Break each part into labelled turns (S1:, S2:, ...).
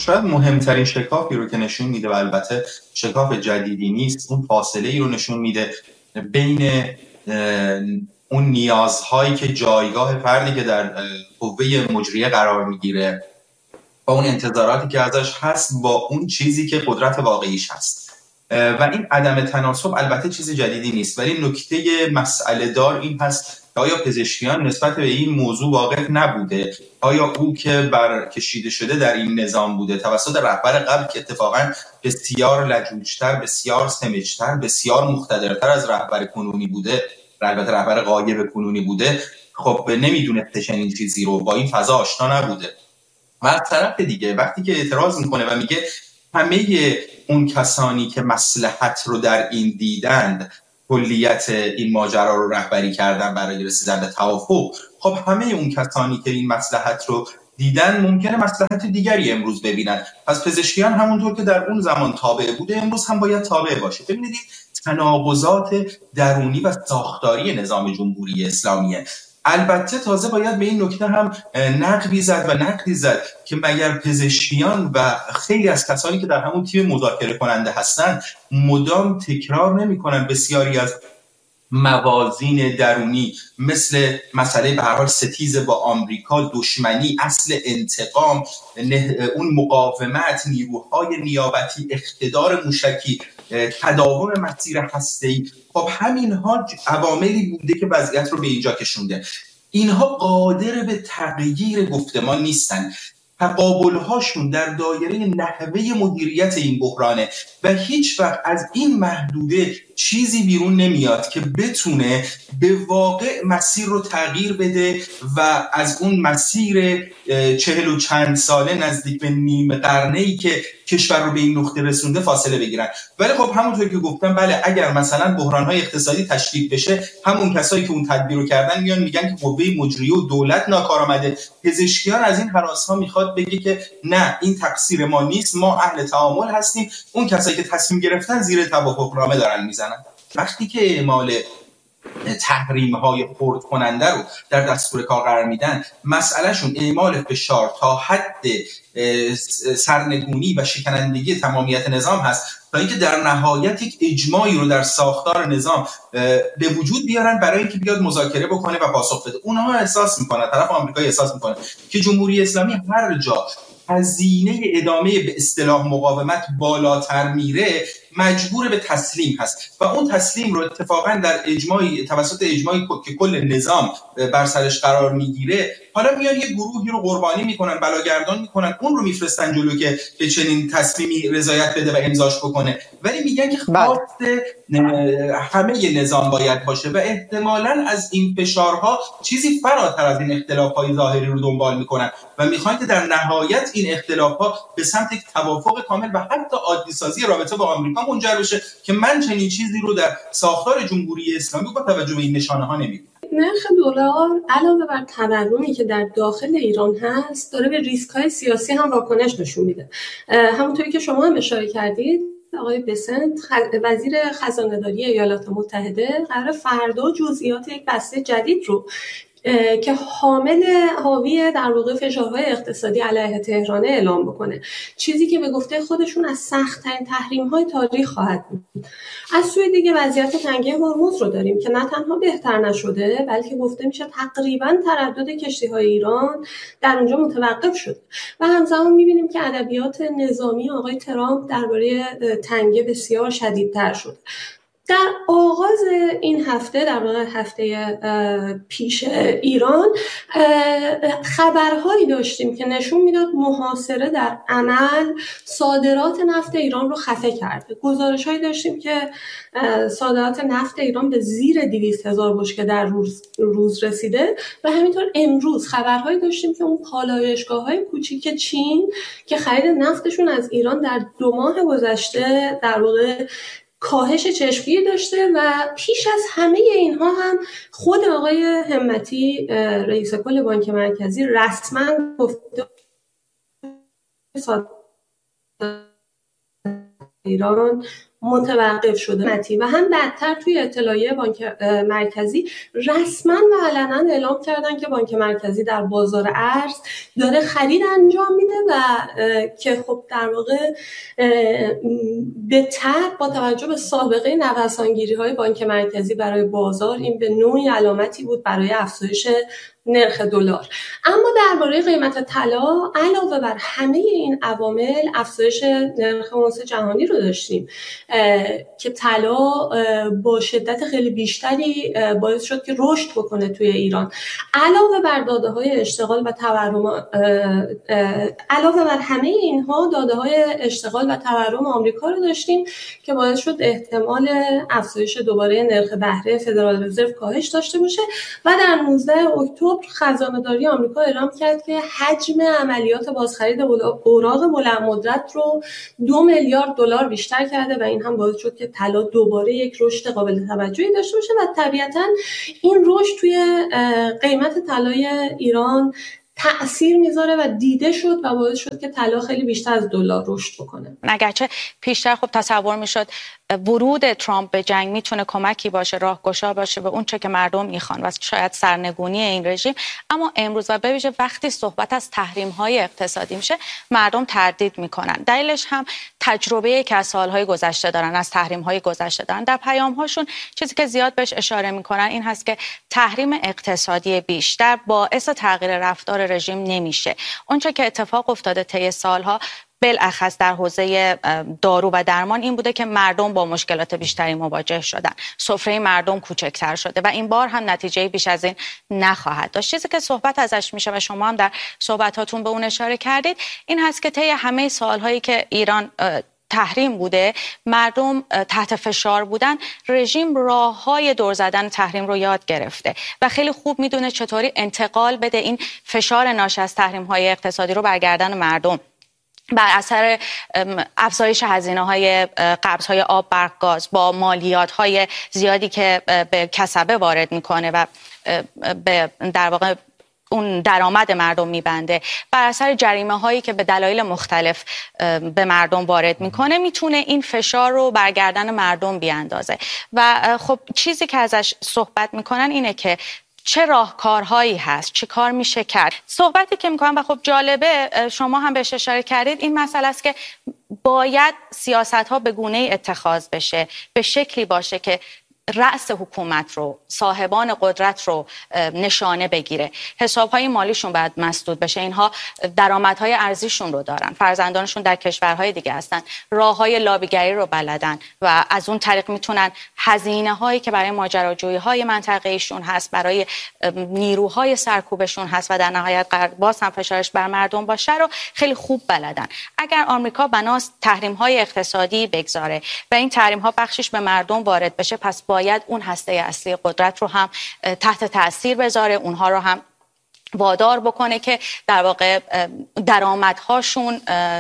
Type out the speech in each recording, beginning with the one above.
S1: شاید مهمترین شکافی رو که نشون میده و البته شکاف جدیدی نیست، اون فاصله ای رو نشون میده بین اون نیازهایی که جایگاه فردی که در قوه مجریه قرار میگیره و اون انتظاراتی که ازش هست با اون چیزی که قدرت واقعیش هست. و این عدم تناسب البته چیز جدیدی نیست، ولی نکته مسئله دار این هست که آیا پزشکیان نسبت به این موضوع واقف نبوده؟ آیا او که برکشیده شده در این نظام بوده توسط رهبر قبل که اتفاقا بسیار لجوجتر، بسیار سمجتر، بسیار مقتدرتر از رهبر کنونی بوده، البته رهبر غایب کنونی بوده، خب نمیدونه چنین چیزی رو، با این فضا آشنا نبوده. و از طرف دیگه وقتی که اعتراض میکنه و میگه همه اون کسانی که مصلحت رو در این دیدند کلیت این ماجرا رو رهبری کردن برای رسیدن به توافق، خب همه اون کسانی که این مصلحت رو دیدن ممکنه مصلحت دیگری امروز ببینن. پس پزشکیان همونطور که در اون زمان تابع بوده امروز هم باید تابع باشه. ببینید تناقضات درونی و ساختاری نظام جمهوری اسلامیه. البته تازه باید به این نکته هم نقدی زد که مگر پزشکیان و خیلی از کسانی که در همون تیم مذاکره کننده هستن مدام تکرار نمی‌کنن بسیاری از موازین درونی مثل مسئله به هر حال ستیز با آمریکا، دشمنی، اصل انتقام، اون مقاومت، نیروهای نیابتی، اقتدار موشکی، تداوم مسیر هسته‌ای، خب همینها عواملی بوده که وضعیت رو به اینجا کشونده. اینها قادر به تغییر گفتمان نیستن. تقابل‌هاشون در دایره نحوه مدیریت این بحرانه و هیچ وقت از این محدوده چیزی بیرون نمیاد که بتونه به واقع مسیر رو تغییر بده و از اون مسیر 40 و چند ساله نزدیک به نیم قرنه‌ای که کشور رو به این نقطه رسونده فاصله بگیرن. ولی خب همونطور که گفتم، بله اگر مثلا بحران‌های اقتصادی تشدید بشه، همون کسایی که اون تدبیر رو کردن میان میگن که قوه مجریه و دولت ناکارآمده. پزشکیان از این هراس‌ها میخواد بگه که نه، این تقصیر ما نیست، ما اهل تعامل هستیم، اون کسایی که تصمیم گرفتن زیر توافقنامه دارن میزنن. وقتی که اعمال تحریم‌های خرد کننده رو در دستور کار قرار میدن، مسئلهشون اعمال فشار تا حد سرنگونی و شکنندگی تمامیت نظام هست تا اینکه در نهایت یک اجماعی رو در ساختار نظام به وجود بیارن برای اینکه بیاد مذاکره بکنه و پاسخ بده. اونها احساس میکنن، طرف آمریکایی احساس میکنه که جمهوری اسلامی هر جا هزینه ادامه به اصطلاح مقاومت بالاتر میره مجبور به تسلیم هست و اون تسلیم رو اتفاقا در اجماعی توسط اجماعی که کل نظام بر سرش قرار میگیره، حالا میان یه گروهی رو قربانی میکنن، بلاگردان میکنن، اون رو میفرستن جلو که به چنین تصمیمی رضایت بده و امضاش بکنه، ولی میگن که خواست همه نظام باید باشه و احتمالاً از این فشارها چیزی فراتر از این اختلاف‌های ظاهری رو دنبال میکنن و میخوان که در نهایت این اختلاف‌ها به سمت یک توافق کامل و حتی عادی سازی رابطه با آمریکا منجر بشه که من چنین چیزی رو در ساختار جمهوری اسلامی با توجه به این نشانه‌ها نمی‌بینم.
S2: نرخ دلار علاوه بر تورمی که در داخل ایران هست داره به ریسک‌های سیاسی هم واکنش نشون میده. همونطوری که شما هم اشاره کردید، آقای بسنت وزیر خزانه‌داری ایالات متحده قرار فردا جزئیات یک بسته جدید رو که حاوی در واقع فشارهای اقتصادی علیه تهران اعلام بکنه، چیزی که به گفته خودشون از سخت‌ترین تحریم‌های تاریخ خواهد بود. از سوی دیگه وضعیت تنگه هرمز رو داریم که نه تنها بهتر نشده بلکه گفته میشه تقریباً تردد کشتی‌های ایران در اونجا متوقف شد و همزمان می‌بینیم که ادبیات نظامی آقای ترامپ درباره تنگه بسیار شدیدتر شد. در آغاز این هفته، در واقع هفته پیش ایران، خبرهایی داشتیم که نشون میداد محاصره در عمل صادرات نفت ایران رو خفه کرده. گزارش‌هایی داشتیم که صادرات نفت ایران به زیر 200,000 بشکه در روز رسیده و همینطور امروز خبرهایی داشتیم که اون پالایشگاه‌های کوچیک چین که خرید نفتشون از ایران در 2 ماه گذشته در واقع کاهش چشمگیر داشته و پیش از همه اینها هم خود آقای همتی رئیس کل بانک مرکزی رسما گفته ایران متوقف شده و هم بدتر توی اطلاعیه بانک مرکزی رسما و علنا اعلام کردن که بانک مرکزی در بازار ارز داره خرید انجام میده و که خب در واقع به طب با توجه به سابقه نوسانگیری‌های بانک مرکزی برای بازار این به نوعی علامتی بود برای افزایش نرخ دلار. اما درباره قیمت طلا علاوه بر همه این عوامل افزایش نرخ اونس جهانی رو داشتیم که طلا با شدت خیلی بیشتری باعث شد که رشد بکنه توی ایران. علاوه بر داده‌های اشتغال و تورم، علاوه بر همه اینها داده‌های اشتغال و تورم آمریکا رو داشتیم که باعث شد احتمال افزایش دوباره نرخ بهره فدرال رزرو کاهش داشته باشه و در 19 اکتبر خزانه‌داری آمریکا اعلام کرد که حجم عملیات بازخرید اوراق بلند مدت رو 2 میلیارد دلار بیشتر کرده و این هم باعث شد که طلا دوباره یک رشد قابل توجهی داشته باشه و طبیعتاً این رشد توی قیمت طلای ایران تأثیر میذاره و دیده شد و باعث شد که طلا خیلی بیشتر از دلار رشد بکنه.
S3: اگرچه پیشتر خب تصور میشد ورود ترامپ به جنگ میتونه کمکی باشه، راهگشا باشه به اون چه که مردم میخوان و شاید سرنگونی این رژیم، اما امروز و به ویژه وقتی صحبت از تحریم‌های اقتصادی میشه مردم تردید میکنن. دلیلش هم تجربه‌ای که از سالهای گذشته دارن، از تحریم‌های گذشته دارن. در پیام‌هاشون چیزی که زیاد بهش اشاره میکنن این هست که تحریم اقتصادی بیشتر باعث تغییر رفتار رژیم نمیشه. اون چه که اتفاق افتاده طی سالها بالاخص در حوزه دارو و درمان این بوده که مردم با مشکلات بیشتری مواجه شدن، سفره مردم کوچکتر شده و این بار هم نتیجه بیش از این نخواهد داشت. چیزی که صحبت ازش میشه و شما هم در صحبتاتون به اون اشاره کردید این هست که طی همه سالهایی که ایران تحریم بوده، مردم تحت فشار بودن، رژیم راه‌های دور زدن تحریم رو یاد گرفته و خیلی خوب میدونه چطوری انتقال بده این فشار ناشی از تحریم‌های اقتصادی رو برگردن مردم. بر اثر افزایش هزینه‌های قبض‌های آب، برق، گاز با مالیات‌های زیادی که به کسبه وارد می‌کنه و به در واقع اون درآمد مردم میبنده، بر اثر جریمه‌هایی که به دلایل مختلف به مردم وارد میکنه، میتونه این فشار رو برگردن مردم بیاندازه و خب چیزی که ازش صحبت میکنن اینه که چه راهکارهایی هست، چه کار میشه کرد. صحبتی که میکنم و خب جالبه شما هم بهش اشاره کردید این مسئله است که باید سیاست‌ها به گونه‌ای اتخاذ بشه، به شکلی باشه که رأس حکومت رو، صاحبان قدرت رو نشانه بگیره. حسابهای مالیشون باید مسدود بشه. اینها درآمدهای ارزیشون رو دارن، فرزندانشون در کشورهای دیگه هستن، راههای لابیگری رو بلدن و از اون طریق میتونن هزینه‌هایی که برای ماجراجویی‌های منطقه‌ایشون هست، برای نیروهای سرکوبشون هست و در نهایت باز هم فشارش بر مردم باشه رو خیلی خوب بلدن. اگر آمریکا بناست تحریم‌های اقتصادی بگذاره و این تحریم‌ها بخشش به مردم وارد بشه، پس باید اون هسته اصلی قدرت رو هم تحت تأثیر بذاره، اونها رو هم وادار بکنه که در واقع درآمدهاشون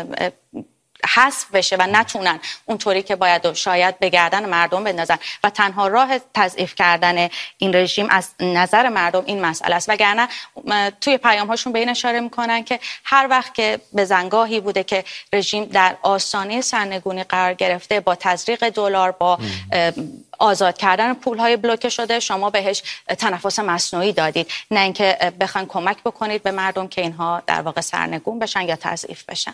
S3: حذف بشه و نتونن اونطوری که باید شاید به گردن مردم بندازن و تنها راه تضعیف کردن این رژیم از نظر مردم این مسئله است. وگرنه توی پیام‌هاشون به این اشاره میکنن که هر وقت که به زنگاهی بوده که رژیم در آستانه سرنگونی قرار گرفته، با تزریق دلار، با آزاد کردن پول‌های بلوکه شده، شما بهش تنفس مصنوعی دادید، نه اینکه بخواید کمک بکنید به مردم که اینها در واقع سرنگون بشن یا تضعیف بشن.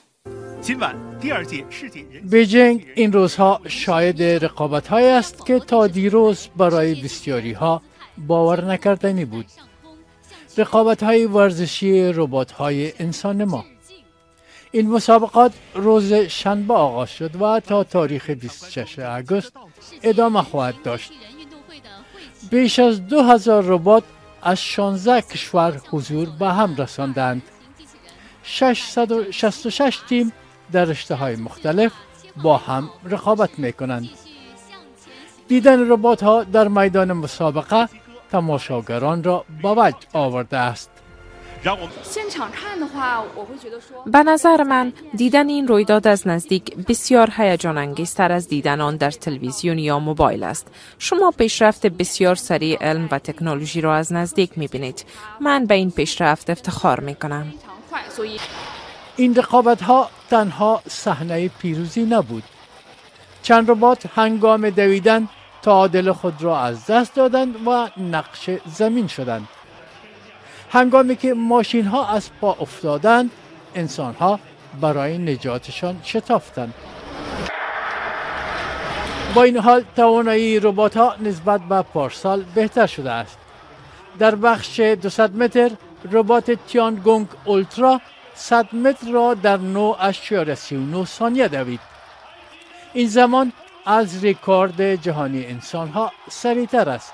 S4: بیجینگ این روزها شاهد رقابت‌هایی است که تا دیروز برای بسیاری‌ها باور نکردنی بود. رقابت‌های ورزشی ربات‌های انسان ما. این مسابقات روز شنبه آغاز شد و تا تاریخ 26 آگوست ادامه خواهد داشت. بیش از 2000 ربات از 16 کشور حضور به هم رساندند. 666 تیم در رشته‌های مختلف با هم رقابت می‌کنند. دیدن ربات‌ها در میدان مسابقه تماشاگران را به وجد آورده است.
S5: به نظر من دیدن این رویداد از نزدیک بسیار هیجان انگیزتر از دیدن آن در تلویزیون یا موبایل است. شما پیشرفت بسیار سریع علم و تکنولوژی را از نزدیک می‌بینید. من به این پیشرفت افتخار می‌کنم.
S4: این رقابت‌ها تنها صحنه پیروزی نبود. چند ربات هنگام دویدن تعادل خود را از دست دادند و نقش زمین شدند. هنگامی که ماشین ها از پا افتادند، انسان ها برای نجاتشان شتافتند. با این حال توانایی ربات ها نسبت به پارسال بهتر شده است. در بخش 200 متر ربات تیانگونگ اولترا 100 متر را در 9.39 ثانیه دوید. این زمان از رکورد جهانی انسان ها سریعتر است.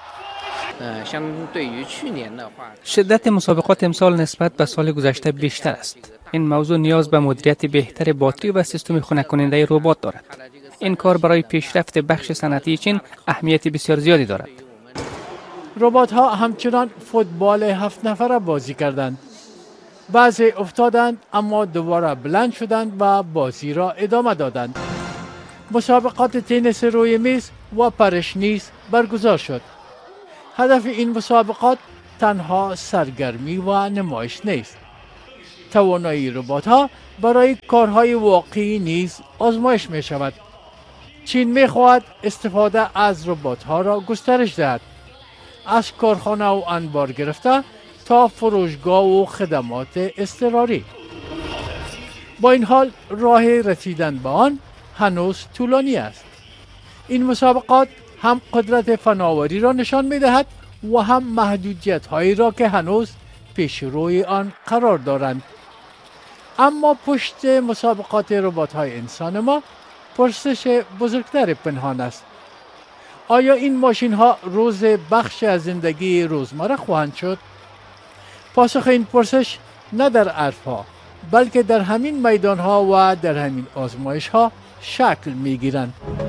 S6: شدت مسابقات امسال نسبت به سال گذشته بیشتر است. این موضوع نیاز به مدیریت بهتر باتری و سیستم خنک کننده ربات دارد. این کار برای پیشرفت بخش صنعتی چین اهمیت بسیار زیادی دارد.
S4: ربات ها همچنان فوتبال 7 نفره بازی کردند. بعضی افتادند اما دوباره بلند شدند و بازی را ادامه دادند. مسابقات تنیس روی میز و پرش نیز برگزار شد. هدف این مسابقات تنها سرگرمی و نمایش نیست. توانایی ربات ها برای کارهای واقعی نیز آزمایش می شود. چین می خواهد استفاده از ربات ها را گسترش دهد. از کارخانه و انبار گرفته تا فروشگاه و خدمات اضطراری. با این حال راه رسیدن به آن هنوز طولانی است. این مسابقات هم قدرت فناوری را نشان می دهد و هم محدودیت هایی را که هنوز پیش روی آن قرار دارند. اما پشت مسابقات ربات های انسان ما پرسش بزرگتر پنهان است. آیا این ماشین ها روز بخش از زندگی روزمره خواهند شد؟ پاسخ این پرسش نه در حرف ها بلکه در همین میدان ها و در همین آزمایش ها شکل می گیرند.